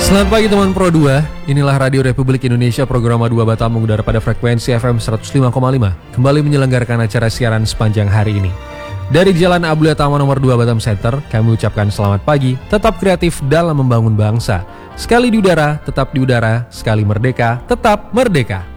Selamat pagi teman Pro 2, inilah Radio Republik Indonesia program A2 Batam mengudara pada frekuensi FM 105,5 kembali menyelenggarakan acara siaran sepanjang hari ini. Dari Jalan Abdullah Tama nomor 2 Batam Center, kami ucapkan selamat pagi, tetap kreatif dalam membangun bangsa. Sekali di udara, tetap di udara, sekali merdeka, tetap merdeka.